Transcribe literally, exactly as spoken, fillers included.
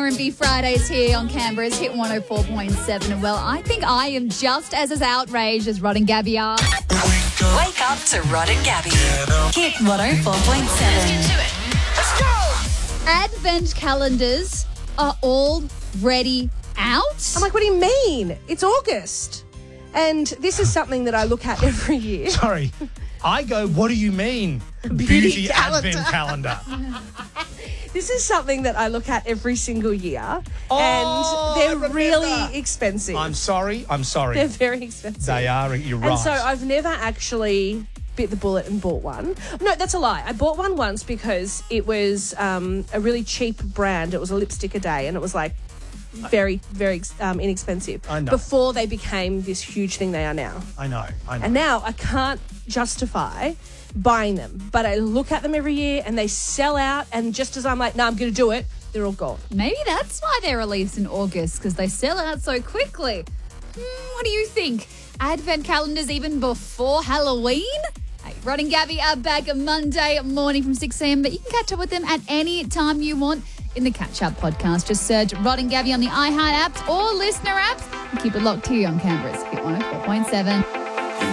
R and B Fridays here on Canberra's Hit one oh four point seven. And well, I think I am just as as outraged as Rod and Gabby are. Wake up to Rod and Gabby. Hit one oh four point seven. Let's get to it. Let's go. Advent calendars are already out. I'm like, what do you mean? It's August. And this is something that I look at every year. Sorry. I go, what do you mean? Beauty Beauty calendar. Advent calendar. This is something that I look at every single year. Oh, and I they're remember. really expensive. I'm sorry. I'm sorry. They're very expensive. They are. You're right. And so I've never actually bit the bullet and bought one. No, that's a lie. I bought one once because it was um, a really cheap brand. It was a lipstick a day, and it was like very, very um, inexpensive. I know. Before they became this huge thing they are now. I know. I know. And now I can't justify buying them. But I look at them every year and they sell out. And just as I'm like, no, I'm going to do it, they're all gone. Maybe that's why they're released in August, because they sell out so quickly. Hmm, what do you think? Advent calendars even before Halloween? Hey, Rod and Gabby are back on Monday morning from six a.m, but you can catch up with them at any time you want in the Catch Up podcast. Just search Rod and Gabby on the iHeart apps or listener apps and keep it locked here on Canberra's Hit one oh four point seven.